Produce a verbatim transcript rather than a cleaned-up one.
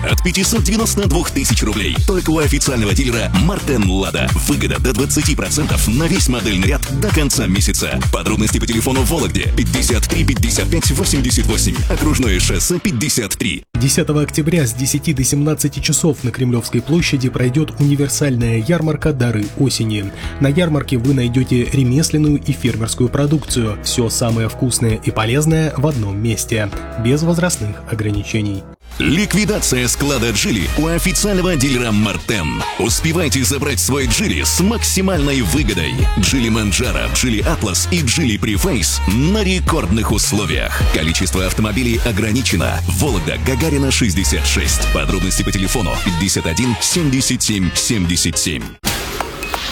от пятисот девяноста двух тысяч рублей. Только у официального дилера Мартен Лада. Выгода до двадцати процентов на весь модельный ряд до конца месяца. Подробности по телефону в Вологде пятьдесят три пятьдесят пять восемьдесят восемь. Окружное шоссе пятьдесят три. десятого октября с десяти до семнадцати часов на Кремлевской площади пройдет универсальная ярмарка «Дары осени». На ярмарке вы найдете ремесленную и фермерскую продукцию. Все самое вкусное и полезное в одном месте. Без возрастных ограничений. Ликвидация склада Джили у официального дилера Мартен. Успевайте забрать свой Джили с максимальной выгодой. Джили Манджаро, Джили Атлас и Джили Префейс на рекордных условиях. Количество автомобилей ограничено. Вологда, Гагарина, шестьдесят шесть. Подробности по телефону пятьдесят один семьдесят семь семьдесят семь.